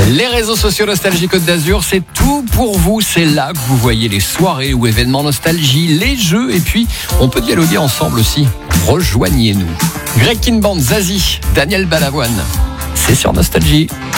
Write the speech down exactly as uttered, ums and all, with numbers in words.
Les réseaux sociaux Nostalgie Côte d'Azur, c'est tout pour vous. C'est là que vous voyez les soirées ou événements nostalgie, les jeux, et puis on peut dialoguer ensemble aussi. Rejoignez-nous. Greg Kinband, Zazie, Daniel Balavoine, c'est sur Nostalgie.